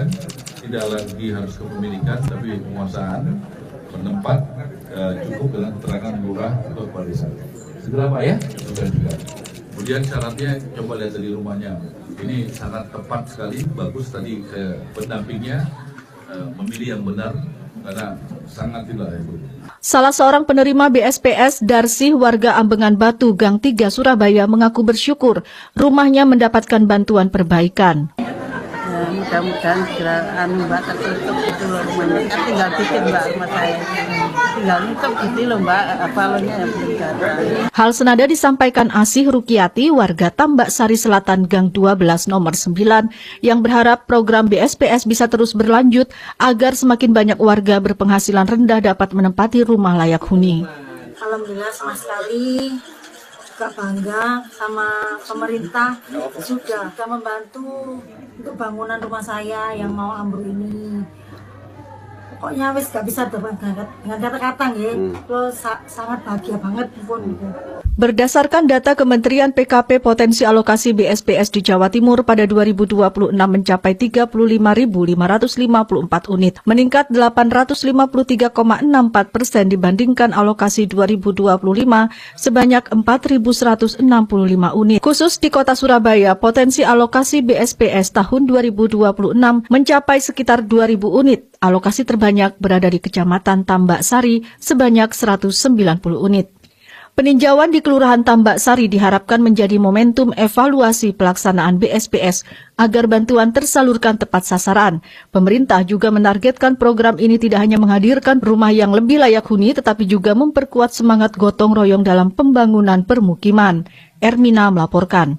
penguasaan, tidak lagi harus kepemilikan, tapi penguasaan menempat cukup dengan keterangan lurah atau kepala desa. Segera Pak ya, sudah juga. Kemudian syaratnya coba lihat dari rumahnya. Ini sangat tepat sekali, bagus tadi pendampingnya memilih yang benar karena sangat tidak itu. Salah seorang penerima BSPS Darsih warga Ambengan Batu, Gang 3, Surabaya mengaku bersyukur rumahnya mendapatkan bantuan perbaikan. Ya, mudah-mudahan segera Mbak tertutup gitu loh rumahnya. Tinggal dikit Mbak rumah saya. Tinggal nutup gitu loh Mbak, balonnya yang belum datang. Hal senada disampaikan Asih Rukiati, warga Tambak Sari Selatan Gang 12 nomor 9, yang berharap program BSPS bisa terus berlanjut agar semakin banyak warga berpenghasilan rendah dapat menempati rumah layak huni. Alhamdulillah sama sekali. Juga bangga sama pemerintah sudah membantu untuk bangunan rumah saya yang mau ambruk ini. Pokoknya wis gak bisa dengan kata-kata ya. Terus sangat bahagia banget pun. Berdasarkan data Kementerian PKP, potensi alokasi BSPS di Jawa Timur pada 2026 mencapai 35.554 unit, meningkat 853,64% dibandingkan alokasi 2025 sebanyak 4.165 unit. Khusus di Kota Surabaya, potensi alokasi BSPS tahun 2026 mencapai sekitar 2.000 unit. Alokasi terbanyak berada di Kecamatan Tambak Sari sebanyak 190 unit. Peninjauan di Kelurahan Tambak Sari diharapkan menjadi momentum evaluasi pelaksanaan BSPS agar bantuan tersalurkan tepat sasaran. Pemerintah juga menargetkan program ini tidak hanya menghadirkan rumah yang lebih layak huni, tetapi juga memperkuat semangat gotong royong dalam pembangunan permukiman. Ermina melaporkan.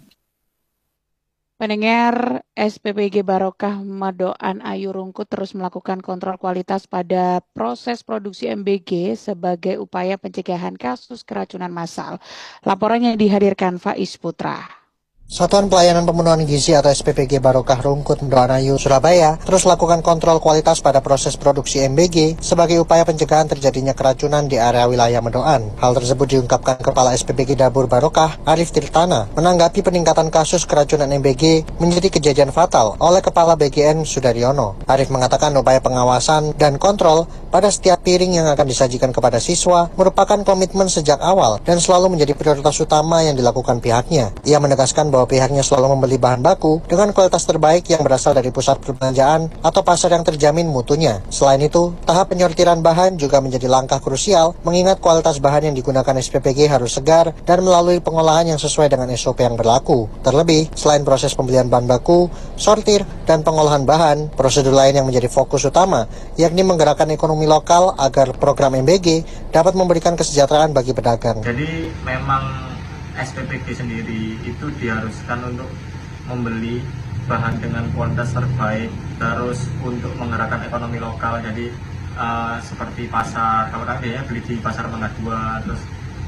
Pendengar, SPPG Barokah Medoan Ayu Rungkut terus melakukan kontrol kualitas pada proses produksi MBG sebagai upaya pencegahan kasus keracunan massal. Laporannya dihadirkan Faiz Putra. Satuan Pelayanan Pemenuhan Gizi atau SPPG Barokah Rungkut Medoan Ayu, Surabaya terus lakukan kontrol kualitas pada proses produksi MBG sebagai upaya pencegahan terjadinya keracunan di area wilayah Medoan. Hal tersebut diungkapkan Kepala SPPG Dapur Barokah, Arif Tirtana, menanggapi peningkatan kasus keracunan MBG menjadi kejadian fatal oleh Kepala BGN Sudaryono. Arif mengatakan upaya pengawasan dan kontrol pada setiap piring yang akan disajikan kepada siswa merupakan komitmen sejak awal dan selalu menjadi prioritas utama yang dilakukan pihaknya. Ia menegaskan bahwa pihaknya selalu membeli bahan baku dengan kualitas terbaik yang berasal dari pusat perbelanjaan atau pasar yang terjamin mutunya. Selain itu, tahap penyortiran bahan juga menjadi langkah krusial mengingat kualitas bahan yang digunakan SPPG harus segar dan melalui pengolahan yang sesuai dengan SOP yang berlaku. Terlebih, selain proses pembelian bahan baku, sortir, dan pengolahan bahan, prosedur lain yang menjadi fokus utama yakni menggerakkan ekonomi lokal agar program MBG dapat memberikan kesejahteraan bagi pedagang. Jadi memang SPPG sendiri itu diharuskan untuk membeli bahan dengan kualitas terbaik, terus untuk menggerakkan ekonomi lokal. Jadi seperti pasar, kalau tadi ya beli di pasar Mangga 2, terus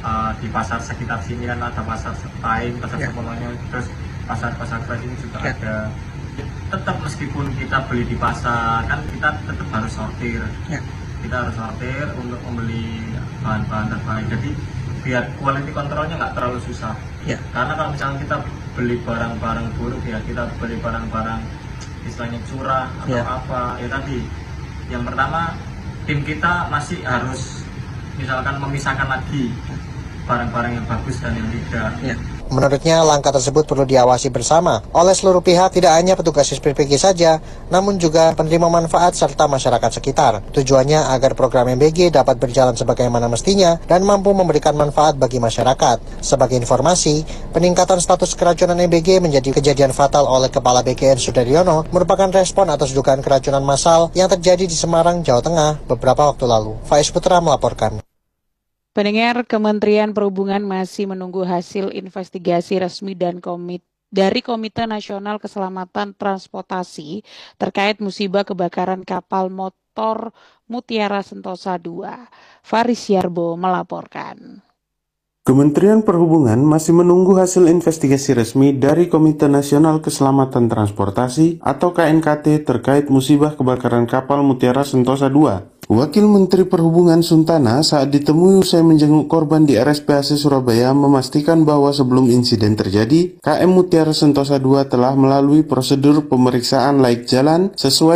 di pasar sekitar sini kan ada pasar Setain, pasar Sepolonyo, terus pasar-pasar fresh ini juga ada. Tetap meskipun kita beli di pasar, kan kita tetap harus sortir. Kita harus sortir untuk membeli bahan-bahan terbaik. Jadi biar quality kontrolnya nggak terlalu susah. Karena kalau misalnya kita beli barang-barang buruk ya, kita beli barang-barang istilahnya curah atau apa, ya tadi yang pertama tim kita masih harus misalkan memisahkan lagi barang-barang yang bagus dan yang tidak. Menurutnya, langkah tersebut perlu diawasi bersama oleh seluruh pihak, tidak hanya petugas SPPG saja, namun juga penerima manfaat serta masyarakat sekitar. Tujuannya agar program MBG dapat berjalan sebagaimana mestinya dan mampu memberikan manfaat bagi masyarakat. Sebagai informasi, peningkatan status keracunan MBG menjadi kejadian fatal oleh Kepala BGN Sudaryono merupakan respon atas dugaan keracunan massal yang terjadi di Semarang, Jawa Tengah beberapa waktu lalu. Faiz Putra melaporkan. Pendengar, Kementerian Perhubungan masih menunggu hasil investigasi resmi dan dari Komite Nasional Keselamatan Transportasi terkait musibah kebakaran kapal motor Mutiara Sentosa II. Faris Yarbo melaporkan. Kementerian Perhubungan masih menunggu hasil investigasi resmi dari Komite Nasional Keselamatan Transportasi atau KNKT terkait musibah kebakaran kapal Mutiara Sentosa II. Wakil Menteri Perhubungan Suntana saat ditemui usai menjenguk korban di RSPAC Surabaya memastikan bahwa sebelum insiden terjadi, KM Mutiara Sentosa II telah melalui prosedur pemeriksaan laik jalan sesuai